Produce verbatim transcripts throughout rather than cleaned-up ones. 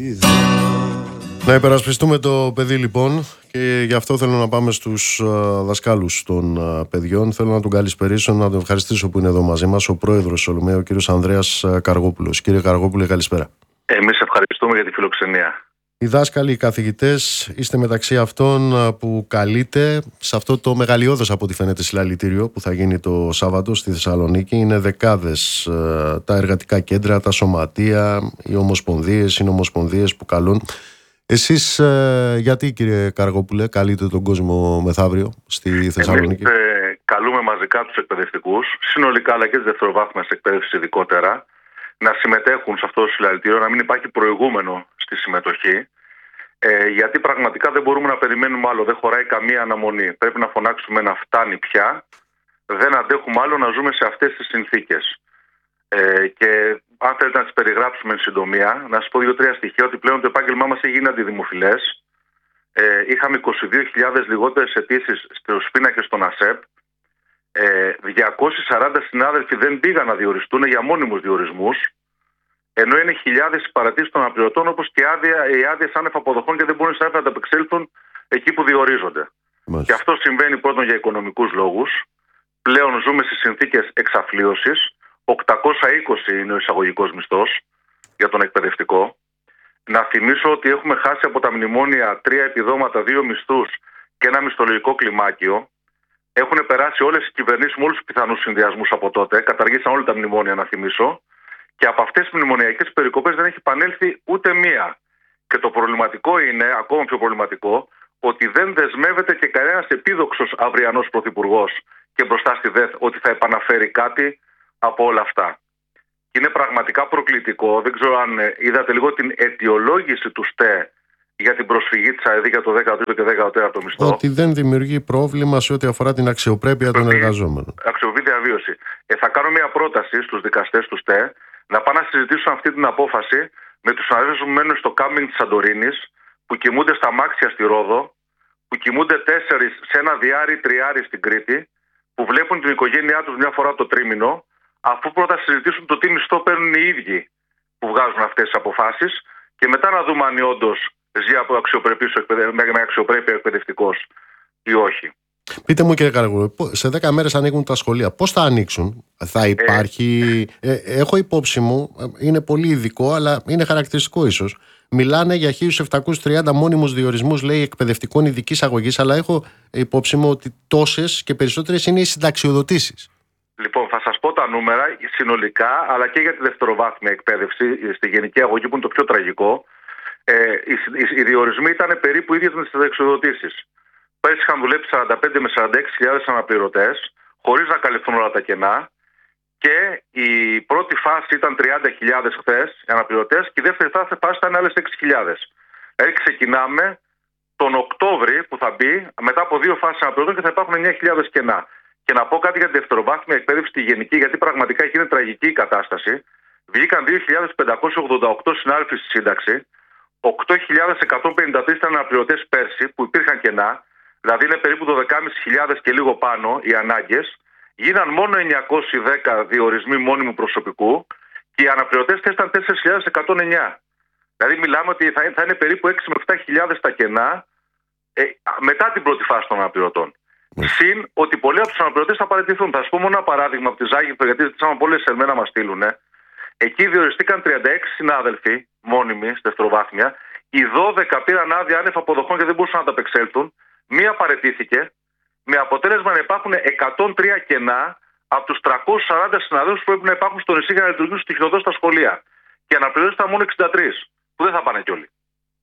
Να υπερασπιστούμε το παιδί λοιπόν, και γι' αυτό θέλω να πάμε στους uh, δασκάλους των uh, παιδιών. Θέλω να τον καλησπερίσω, να τον ευχαριστήσω που είναι εδώ μαζί μας, ο πρόεδρος Σολομαίου, ο κύριος Ανδρέας uh, Καργόπουλος. Κύριε Καργόπουλε, καλησπέρα. Εμείς ευχαριστούμε για τη φιλοξενία. Οι δάσκαλοι, οι καθηγητές, είστε μεταξύ αυτών uh, που καλείτε σε αυτό το μεγαλειώδες, από ό,τι φαίνεται, συλλαλητήριο που θα γίνει το Σάββατο στη Θεσσαλονίκη. Είναι δεκάδες uh, τα εργατικά κέντρα, τα σωματεία, οι ομοσπονδίες, οι νομοσπονδίες που καλούν. Εσείς ε, γιατί, κύριε Καργόπουλε, καλείτε τον κόσμο μεθαύριο στη Θεσσαλονίκη? Εμείς ε, καλούμε μαζικά τους εκπαιδευτικούς, συνολικά αλλά και της δευτεροβάθμιας εκπαίδευσης ειδικότερα, να συμμετέχουν σε αυτό το συλλαλητήριο, να μην υπάρχει προηγούμενο στη συμμετοχή, ε, γιατί πραγματικά δεν μπορούμε να περιμένουμε άλλο, δεν χωράει καμία αναμονή. Πρέπει να φωνάξουμε να φτάνει πια, δεν αντέχουμε άλλο να ζούμε σε αυτές τις συνθήκες. Ε, και αν θέλετε να τις περιγράψουμε εν συντομία, να σας πω δύο-τρία στοιχεία, ότι πλέον το επάγγελμά μας έχει γίνει αντιδημοφιλές. Ε, είχαμε είκοσι δύο χιλιάδες λιγότερες αιτήσεις στους πίνακες των ΑΣΕΠ. Ε, διακόσιοι σαράντα συνάδελφοι δεν πήγαν να διοριστούν για μόνιμους διορισμούς, ενώ είναι χιλιάδες οι παρατήσεις των αναπληρωτών, όπως και άδεια, οι άδειες άνευ αποδοχών, και δεν μπορούν να ανταπεξέλθουν εκεί που διορίζονται. Μάλιστα. Και αυτό συμβαίνει πρώτον για οικονομικούς λόγους. Πλέον ζούμε σε συνθήκες εξαθλίωσης. οκτακόσια είκοσι είναι ο εισαγωγικός μισθός για τον εκπαιδευτικό. Να θυμίσω ότι έχουμε χάσει από τα μνημόνια τρία επιδόματα, δύο μισθούς και ένα μισθολογικό κλιμάκιο. Έχουν περάσει όλες οι κυβερνήσεις με όλους τους πιθανούς συνδυασμούς από τότε. Καταργήσαν όλα τα μνημόνια, να θυμίσω. Και από αυτές τις μνημονιακές περικοπές δεν έχει επανέλθει ούτε μία. Και το προβληματικό είναι, ακόμα πιο προβληματικό, ότι δεν δεσμεύεται και κανένας επίδοξος αυριανός πρωθυπουργός και μπροστά στη ΔΕΘ ότι θα επαναφέρει κάτι από όλα αυτά. Είναι πραγματικά προκλητικό. Δεν ξέρω αν είδατε λίγο την αιτιολόγηση του ΣΤΕ για την προσφυγή της ΑΕΔ για το δέκατο τρίτο και δέκατο τέταρτο μισθό. Ότι δεν δημιουργεί πρόβλημα σε ό,τι αφορά την αξιοπρέπεια των εργαζόμενων. Αξιοπρεπή διαβίωση. Ε, θα κάνω μια πρόταση στους δικαστές του ΣΤΕ να πάνε να συζητήσουν αυτή την απόφαση με τους συναδέλφους που μένουν στο κάμπινγκ της Σαντορίνης, που κοιμούνται στα αμάξια στη Ρόδο, που κοιμούνται τέσσερις σε ένα διάρρη τριάρι στην Κρήτη, που βλέπουν την οικογένειά τους μια φορά το τρίμηνο, αφού πρώτα συζητήσουν το τι μισθό παίρνουν οι ίδιοι που βγάζουν αυτές τις αποφάσεις, και μετά να δούμε αν όντως ζει από με αξιοπρέπεια ο εκπαιδευτικός ή όχι. Πείτε μου, κύριε Καραγούλη, σε δέκα μέρες ανοίγουν τα σχολεία. Πώς θα ανοίξουν? Θα υπάρχει... Ε... Ε, έχω υπόψη μου, είναι πολύ ειδικό, αλλά είναι χαρακτηριστικό ίσως. Μιλάνε για χίλιους επτακόσιους τριάντα μόνιμους διορισμούς, λέει, εκπαιδευτικών ειδικής αγωγής, αλλά έχω υπόψη μου ότι τόσες και περισσότερες είναι οι συνταξιοδοτήσεις. Λοιπόν, θα σας πω τα νούμερα συνολικά, αλλά και για τη δευτεροβάθμια εκπαίδευση, στη γενική αγωγή, που είναι το πιο τραγικό. Ε, οι, οι, οι διορισμοί ήταν περίπου ίδιες με τις συνταξιοδοτήσεις. Πέρυσι είχαν δουλέψει σαράντα πέντε με σαράντα έξι χιλιάδες αναπληρωτές, χωρίς να καλυφθούν όλα τα κενά. Και η πρώτη φάση ήταν τριάντα χιλιάδες χθες οι αναπληρωτές, και η δεύτερη φάση ήταν άλλες έξι χιλιάδες. Δηλαδή ξεκινάμε τον Οκτώβρη που θα μπει, μετά από δύο φάσεις αναπληρωτών, και θα υπάρχουν εννιά χιλιάδες κενά. Και να πω κάτι για τη δευτεροβάθμια εκπαίδευση τη γενική, γιατί πραγματικά εκεί είναι τραγική η κατάσταση. Βγήκαν δύο χιλιάδες πεντακόσιοι ογδόντα οκτώ συνάδελφοι στη σύνταξη, οκτώ χιλιάδες εκατόν πενήντα τρεις ήταν αναπληρωτές πέρσι, που υπήρχαν κενά, δηλαδή είναι περίπου δώδεκα χιλιάδες πεντακόσιες και λίγο πάνω οι ανάγκες. Γίναν μόνο εννιακόσιοι δέκα διορισμοί μόνιμου προσωπικού, και οι αναπληρωτές ήταν τέσσερις χιλιάδες εκατόν εννιά. Δηλαδή μιλάμε ότι θα είναι, θα είναι περίπου έξι με επτά χιλιάδες τα κενά ε, μετά την πρώτη φάση των αναπληρωτών. Συν ότι πολλοί από τους αναπληρωτές θα παραιτηθούν. Θα σας πω μόνο ένα παράδειγμα από τη Ζάγυπρο, γιατί ζητήσαμε πολλές σελμένα να μας στείλουν. Εκεί διοριστήκαν τριάντα έξι συνάδελφοι μόνιμοι στη δευτεροβάθμια. Οι δώδεκα πήραν άδεια άνευ αποδοχών και δεν μπορούσαν να ανταπεξέλθουν. Μία παραιτήθηκε, με αποτέλεσμα να υπάρχουν εκατόν τρία κενά από τους τριακόσιους σαράντα συναδέλφους που πρέπει να υπάρχουν στο νησί για να λειτουργήσουν στοιχειοδός στα σχολεία. Και αναπληρωτές ήταν μόνο εξήντα τρεις, που δεν θα πάνε κι όλοι.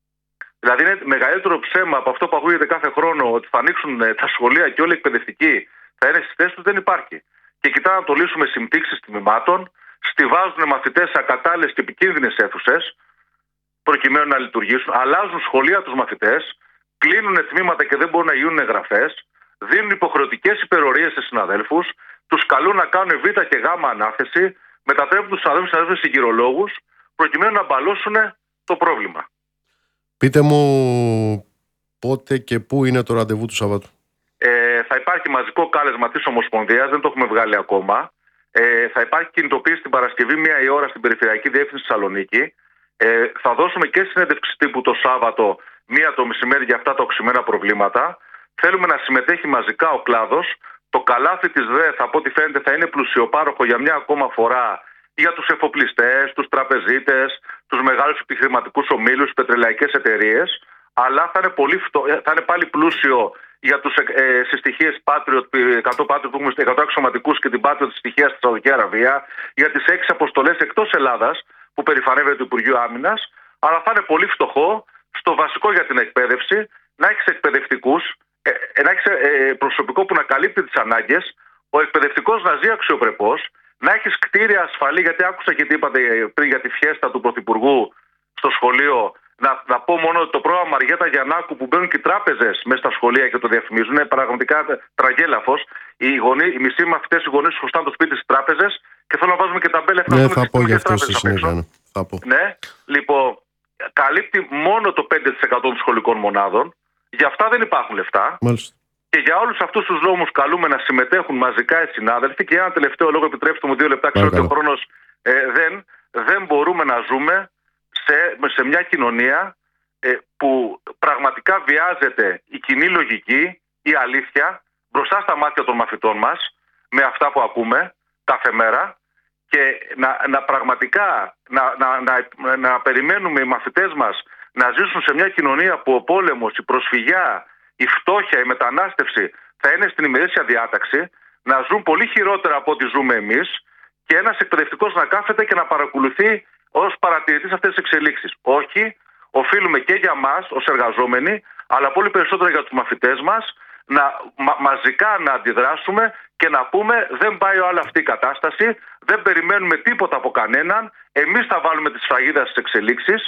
Δηλαδή είναι μεγαλύτερο ψέμα από αυτό που ακούγεται κάθε χρόνο, ότι θα ανοίξουν τα σχολεία και όλοι οι εκπαιδευτικοί θα είναι στις θέσεις τους, δεν υπάρχει. Και κοιτάνε να το λύσουμε συμπτύξεις τμήματων, στιβάζουν μαθητές σε ακατάλληλες και επικίνδυνες αίθουσες, προκειμένου να λειτουργήσουν, αλλάζουν σχολεία τους μαθητές, κλείνουν τμήματα και δεν μπορούν να γίνουν εγγραφές, δίνουν υποχρεωτικές υπερορίες σε συναδέλφους, τους καλούν να κάνουν β και γ ανάθεση, μετατρέπουν τους συναδέλφους σε γυρολόγους, προκειμένου να μπαλώσουν το πρόβλημα. Πείτε μου πότε και πού είναι το ραντεβού του Σαββάτου. Ε, θα υπάρχει μαζικό κάλεσμα της Ομοσπονδίας, δεν το έχουμε βγάλει ακόμα. Ε, θα υπάρχει κινητοποίηση την Παρασκευή μία η ώρα στην Περιφερειακή Διεύθυνση Θεσσαλονίκη. Ε, θα δώσουμε και συνέντευξη τύπου το Σάββατο, μία το μεσημέρι, για αυτά τα οξυμένα προβλήματα. Θέλουμε να συμμετέχει μαζικά ο κλάδος. Το καλάθι της ΔΕΘ, από ό,τι φαίνεται, θα είναι πλουσιοπάροχο για μια ακόμα φορά για τους εφοπλιστές, τους τραπεζίτες, τους μεγάλους επιχειρηματικούς ομίλους, τις πετρελαϊκές εταιρείες. Αλλά θα είναι, πολύ φτω... θα είναι πάλι πλούσιο για τους ε, συστοιχίες Patriot, εκατό Patriot που έχουμε, εκατό αξιωματικούς και την Patriot της στοιχείας στη Σαουδική Αραβία, για τις έξι αποστολές εκτός Ελλάδας που περηφανεύεται το Υπουργείο Άμυνας. Αλλά θα είναι πολύ φτωχό στο βασικό για την εκπαίδευση, να έχεις εκπαιδευτικούς, ε, να έχεις ε, προσωπικό που να καλύπτει τις ανάγκες, ο εκπαιδευτικός να ζει αξιοπρεπώς, να έχεις κτίρια ασφαλή, γιατί άκουσα και τι είπατε πριν για τη φιέστα του Πρωθυπουργού στο σχολείο. Να, να πω μόνο ότι το πρόγραμμα Μαριέτα Γιαννάκου, που μπαίνουν και οι τράπεζες μέσα στα σχολεία και το διαφημίζουν, είναι πραγματικά τραγέλαφος. Οι, γονεί, οι μισοί μαθητές, οι γονείς χρωστάνε το σπίτι στις τράπεζες και θέλουν να βάζουμε και τα μπέλα. Ναι, θα πω γι' αυτό στη συνέχεια. Ναι, λοιπόν, καλύπτει μόνο το πέντε τοις εκατό των σχολικών μονάδων. Γι' αυτά δεν υπάρχουν λεφτά. Μάλιστα. Και για όλους αυτούς τους λόγους καλούμε να συμμετέχουν μαζικά οι συνάδελφοι. Και ένα τελευταίο λόγο, επιτρέψτε μου δύο λεπτά, ξέρω ότι ο χρόνος ε, δεν, δεν μπορούμε να ζούμε σε, σε μια κοινωνία ε, που πραγματικά βιάζεται η κοινή λογική, η αλήθεια, μπροστά στα μάτια των μαθητών μας, με αυτά που ακούμε κάθε μέρα. Και να, να πραγματικά να, να, να, να περιμένουμε οι μαθητές μας να ζήσουν σε μια κοινωνία που ο πόλεμος, η προσφυγιά, η φτώχεια, η μετανάστευση θα είναι στην ημερήσια διάταξη, να ζουν πολύ χειρότερα από ό,τι ζούμε εμείς, και ένας εκπαιδευτικός να κάθεται και να παρακολουθεί ως παρατηρητής αυτές τις εξελίξεις. Όχι, οφείλουμε και για μας ως εργαζόμενοι, αλλά πολύ περισσότερο για τους μαθητές μας, να μα, μαζικά να αντιδράσουμε και να πούμε δεν πάει όλη αυτή η κατάσταση, δεν περιμένουμε τίποτα από κανέναν, εμείς θα βάλουμε τη σφραγίδα στις εξελίξεις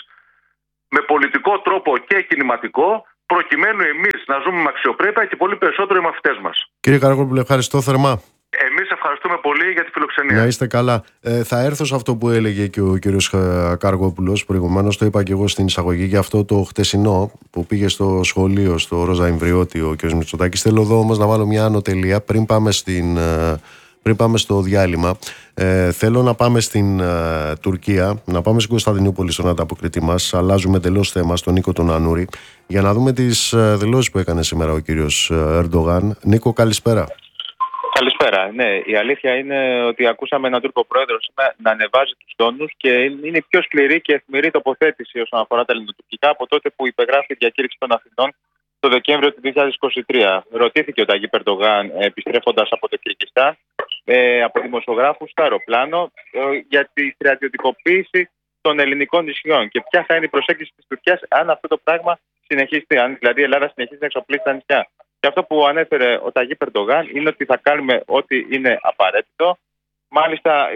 με πολιτικό τρόπο και κινηματικό, προκειμένου εμείς να ζούμε με αξιοπρέπεια και πολύ περισσότερο οι μαθητές μας. Κύριε Καραγόπουλε, ευχαριστώ θερμά. Εμείς ευχαριστούμε πολύ για τη φιλοξενία. Να είστε καλά. Ε, θα έρθω σε αυτό που έλεγε και ο κύριος Καραγόπουλος προηγουμένως, το είπα και εγώ στην εισαγωγή, για αυτό το χτεσινό που πήγε στο σχολείο, στο Ρόζα Ιμβριώτη ο κ. Μητσοτάκης. Θέλω εδώ όμως να βάλω μια άνω τελεία πριν πάμε, στην, πριν πάμε στο διάλειμμα. Ε, θέλω να πάμε στην ε, Τουρκία, να πάμε στην Κωνσταντινούπολη, στον ανταποκριτή μας. Αλλάζουμε εντελώς θέμα, στον Νίκο τον Ανούρη, για να δούμε τις ε, δηλώσεις που έκανε σήμερα ο κύριος Ερντογάν. Νίκο, καλησπέρα. Καλησπέρα. Ναι, η αλήθεια είναι ότι ακούσαμε έναν Τούρκο πρόεδρο σήμερα να ανεβάζει τους τόνους και είναι η πιο σκληρή και αιχμηρή τοποθέτηση όσον αφορά τα ελληνοτουρκικά από τότε που υπεγράφει η διακήρυξη των Αθηνών το Δεκέμβριο του δύο χιλιάδες είκοσι τρία. Ρωτήθηκε ο Ταγί Ερντογάν, επιστρέφοντας από το Κυρκυστάν, ε, από δημοσιογράφους στο αεροπλάνο, ε, για τη στρατιωτικοποίηση των ελληνικών νησιών και ποια θα είναι η προσέγγιση της Τουρκίας αν αυτό το πράγμα συνεχιστεί, αν δηλαδή η Ελλάδα συνεχίσει να εξοπλίσει τα νησιά. Και αυτό που ανέφερε ο Ταγί Ερντογάν είναι ότι θα κάνουμε ό,τι είναι απαραίτητο. Μάλιστα,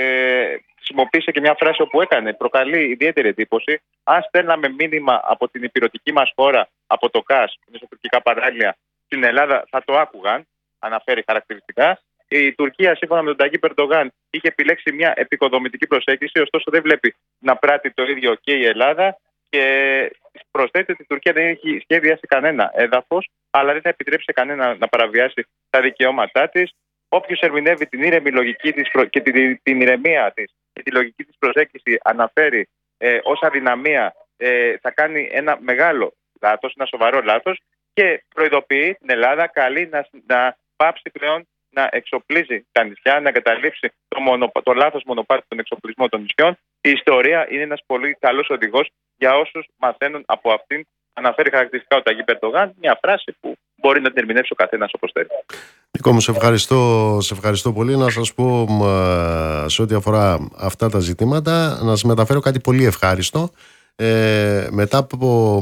ε, χρησιμοποίησε και μια φράση όπου έκανε, προκαλεί ιδιαίτερη εντύπωση. Αν στέλναμε μήνυμα από την υπηρετική μας χώρα, από το ΚΑΣ, είναι στα τουρκικά παράλια, στην Ελλάδα, θα το άκουγαν, αναφέρει χαρακτηριστικά. Η Τουρκία, σύμφωνα με τον Ταγί Ερντογάν, είχε επιλέξει μια επικοδομητική προσέγγιση, ωστόσο δεν βλέπει να πράττει το ίδιο και η Ελλάδα. Και προσθέτει ότι η Τουρκία δεν έχει σχεδιάσει κανένα έδαφος, αλλά δεν θα επιτρέψει σε κανένα να παραβιάσει τα δικαιώματά της. Όποιος ερμηνεύει την ήρεμη λογική της και την, την ηρεμία της και τη λογική της προσέγγιση αναφέρει ε, ως αδυναμία, ε, θα κάνει ένα μεγάλο λάθος, ένα σοβαρό λάθος, και προειδοποιεί την Ελλάδα, καλεί να, να πάψει πλέον να εξοπλίζει τα νησιά, να εγκαταλείψει το, μονο, το λάθος μονοπάτι των εξοπλισμών των νησιών. Η ιστορία είναι ένας πολύ καλός οδηγός για όσους μαθαίνουν από αυτήν. Αναφέρει χαρακτηριστικά ο Ταγί Ερντογάν, μια φράση που μπορεί να την ερμηνεύσει ο καθένας όπως θέλει. Νίκο μου, σε ευχαριστώ, σε ευχαριστώ πολύ. Να σας πω, σε ό,τι αφορά αυτά τα ζητήματα, να σας μεταφέρω κάτι πολύ ευχάριστο. Ε, μετά από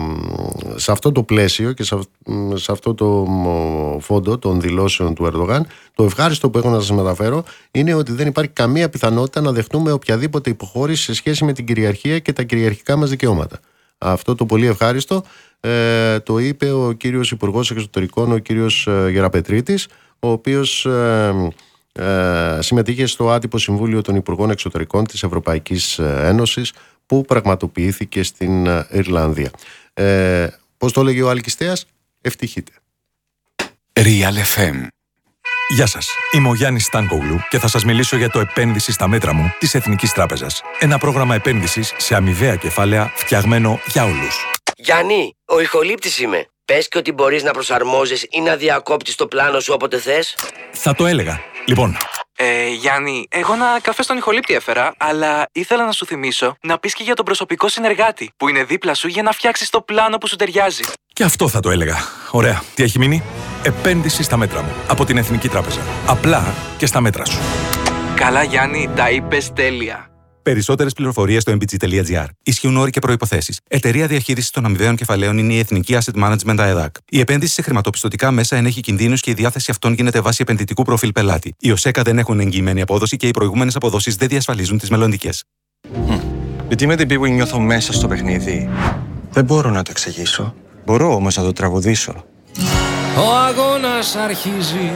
σε αυτό το πλαίσιο και σε, σε αυτό το φόντο των δηλώσεων του Ερντογάν, το ευχάριστο που έχω να σας μεταφέρω είναι ότι δεν υπάρχει καμία πιθανότητα να δεχτούμε οποιαδήποτε υποχώρηση σε σχέση με την κυριαρχία και τα κυριαρχικά μας δικαιώματα. Αυτό το πολύ ευχάριστο ε, το είπε ο κύριος Υπουργός Εξωτερικών, ο κύριος ε, Γεραπετρίτης, ο οποίος ε, ε, συμμετείχε στο άτυπο Συμβούλιο των Υπουργών Εξωτερικών της Ευρωπαϊκής Ένωσης που πραγματοποιήθηκε στην Ιρλανδία. Ε, πώς το λέγει ο αλκυστέας? Ευτυχείτε. Real εφ εμ Γεια σας, είμαι ο Γιάννης Στάνκογλου και θα σας μιλήσω για το επένδυση στα μέτρα μου της Εθνικής Τράπεζας. Ένα πρόγραμμα επένδυσης σε αμοιβαία κεφάλαια φτιαγμένο για όλους. Γιάννη, ο ηχολήπτης είμαι. Πες και ότι μπορείς να προσαρμόζεις ή να διακόπτεις το πλάνο σου όποτε θες. Θα το έλεγα. Λοιπόν. Ε, Γιάννη, εγώ ένα καφέ στον ηχολήπτη έφερα, αλλά ήθελα να σου θυμίσω να πεις και για τον προσωπικό συνεργάτη που είναι δίπλα σου για να φτιάξεις το πλάνο που σου ταιριάζει. Και αυτό θα το έλεγα. Ωραία. Τι έχει μείνει? Επένδυση στα μέτρα μου από την Εθνική Τράπεζα. Απλά και στα μέτρα σου. Καλά, Γιάννη, τα είπες τέλεια. Περισσότερες πληροφορίες στο εμ μπι τζι τελεία τζι άρ. Ισχύουν όροι και προϋποθέσεις. Εταιρεία διαχείρισης των αμοιβαίων κεφαλαίων είναι η Εθνική Asset Management ΑΕΔΑΚ. Η επένδυση σε χρηματοπιστωτικά μέσα ενέχει κινδύνους και η διάθεση αυτών γίνεται βάσει επενδυτικού προφίλ πελάτη. Οι ΟΣΕΚΑ δεν έχουν εγγυημένη απόδοση και οι προηγούμενες αποδόσεις δεν διασφαλίζουν τις μελλοντικές. Mm. Γιατί με την που νιώθω μέσα στο παιχνίδι. Δεν μπορώ να το εξηγήσω. Μπορώ όμως να το τραγουδήσω. Ο αγώνας αρχίζει.